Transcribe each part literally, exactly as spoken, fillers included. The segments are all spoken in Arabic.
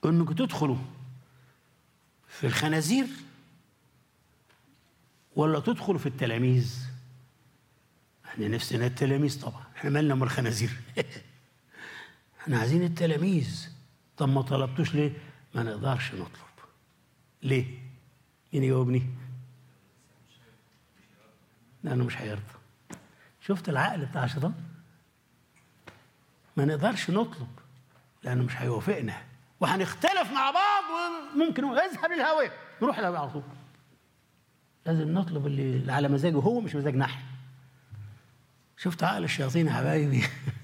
انكم تدخلوا في الخنازير ولا تدخلوا في التلاميذ؟ احنا نفسنا التلاميذ طبعا، احنا مالنا من الخنازير. احنا عايزين التلاميذ. طب ما طلبتوش ليه؟ ما نقدرش نطلب. ليه؟ مين يجاوبني؟ لانه مش هيرضى. شفت العقل بتاع الشيطان؟ ما نقدرش نطلب لانه مش هيوافقنا، وهنختلف مع بعض، وممكن اذهب للهوى، نروح للهوى على طول. لازم نطلب اللي على مزاجه هو، مش مزاجنا احنا. شفت عقل الشياطين يا حبايبي؟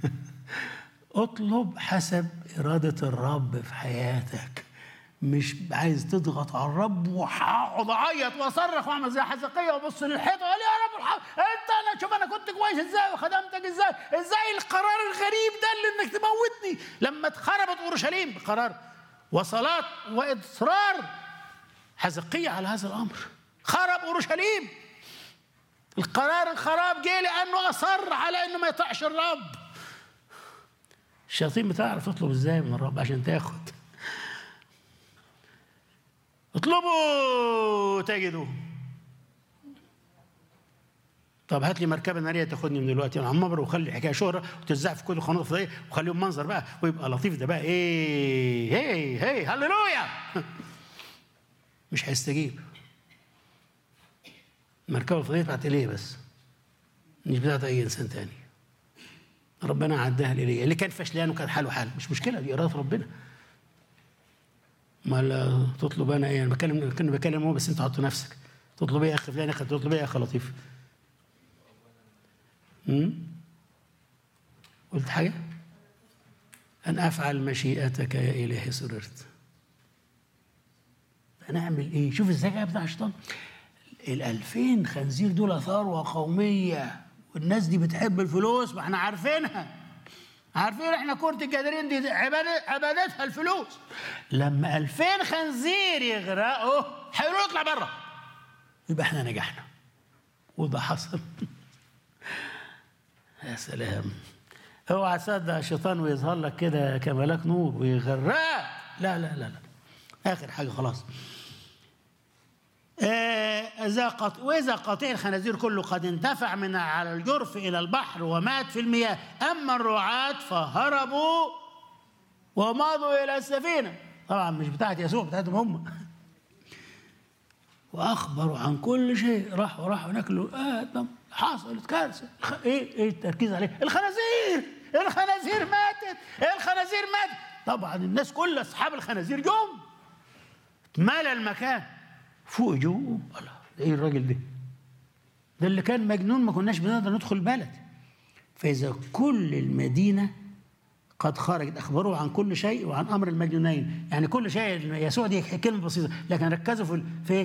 اطلب حسب إرادة الرب في حياتك. مش عايز تضغط على الرب وهقعد اعيط واصرخ واعمل زي حزقية وابص للحيط واقول يا رب الحق انت، انا شوف انا كنت كويس ازاي وخدمتك ازاي، ازاي القرار الغريب ده اللي انك تموتني لما اتخربت اورشليم؟ قرار وصلاه واصرار حزقية على هذا الامر. خرب اورشليم، القرار الخراب جه لانه اصر على انه ما يطيعش الرب. الشياطين بتعرف تطلب ازاي من الرب عشان تاخد. اطلبوا تجدوا. طب هات لي مركبه ناريه تاخدني من دلوقتي انا عمار، وخلي الحكايه شهره وتوزع في كل القنوات الفضائيه وخليهم منظر بقى ويبقى لطيف ده بقى. ايه هي هي هللويا. مش هيستجيب. المركبه الفضائيه بتاعت ايليا بس، مش بتاعت اي انسان تاني. ربنا عداها لإيليا اللي كان فشلان وكان حاله حال، مش مشكله، دي اراده ربنا. ما تطلب انا ايه؟ انا بكلم كنت بكلم هو، بس انت حط نفسك. تطلب ايه يا اخ فلان؟ يا اخي تطلب ايه يا اخ لطيف؟ امم قلت حاجه؟ ان افعل مشيئتك يا الهي سررت. انا اعمل ايه؟ شوف الذكاء بتاع الشيطان. الألفين خنزير دول ثروه قوميه، والناس دي بتحب الفلوس، ما احنا عارفينها، عارفين احنا كرة الجدارين دي عبادة عبادتها الفلوس. لما ألفين خنزير يغرقوا هيقولوا اطلع بره، يبقى احنا نجحنا. وده حصل. يا سلام. اوعى تصدق الشيطان ويظهر لك كده كملاك نور ويغرقك. لا لا لا لا. اخر حاجه خلاص. إذا قط... وإذا قطيع الخنازير كله قد اندفع من على الجرف إلى البحر ومات في المياه، أما الرعاة فهربوا ومضوا إلى السفينة. طبعا مش بتاعت يسوع، بتاعتهم هم. وأخبروا عن كل شيء. راحوا راحوا ناكلوا آدم، حصلت كارثة. إيه إيه التركيز عليه؟ الخنازير، الخنازير ماتت، الخنازير ماتت. طبعا الناس كل أصحاب الخنازير جم، اتملى المكان. فوق جو الله، ايه الراجل ده؟ ده اللي كان مجنون، ما كناش بنقدر ندخل البلد. فاذا كل المدينه قد خرجت اخبروه عن كل شيء وعن امر المجنونين. يعني كل شيء يسوع دي كلمه بسيطه، لكن ركزوا في في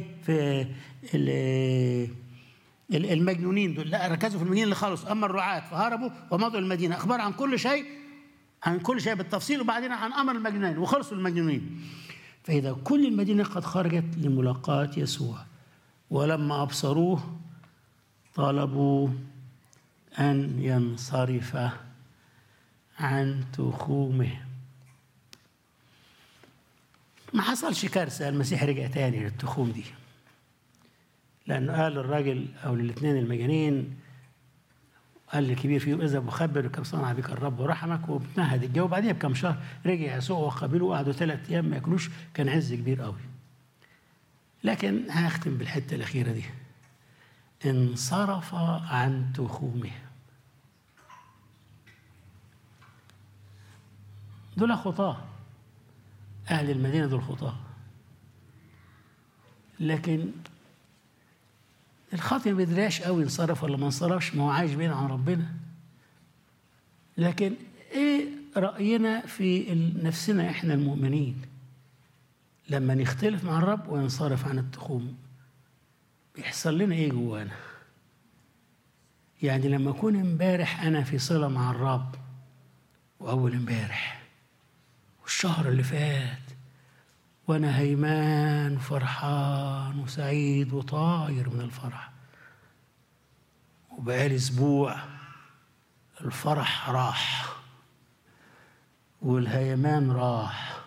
في المجنونين دول، لا ركزوا في المجنونين اللي خلصوا. اما الرعاة فهربوا ومضوا المدينه، اخبار عن كل شيء، عن كل شيء بالتفصيل، وبعدين عن امر المجنونين وخلصوا المجنونين. فإذا كل المدينة قد خرجت لملاقاة يسوع، ولما أبصروه طلبوا أن ينصرف عن تخومه. ما حصلش كارثة، المسيح رجع تاني للتخوم دي، لأنه قال للراجل أو للاثنين المجانين، قال الكبير فيهم اذهب وخبر كم صنع بك الرب ورحمك، وبتنهد الجو. وبعدين بكم شهر رجع يسوع وقابلوه، وقعدوا ثلاث ايام ما ياكلوش، كان عز كبير قوي. لكن هختم بالحته الاخيره دي. انصرف عن تخومه. دول خطاه، اهل المدينه دول خطاه، لكن الخاطئ ما بيدراش قوي انصرف ولا ما انصرفش، ما هو عايش بعيد عن ربنا. لكن ايه راينا في نفسنا احنا المؤمنين لما نختلف مع الرب وينصرف عن التخوم؟ بيحصل لنا ايه جوانا؟ يعني لما اكون امبارح انا في صله مع الرب، واول امبارح والشهر اللي فات وانا هيمان وفرحان وسعيد وطاير من الفرح، وبقالي اسبوع الفرح راح والهيمان راح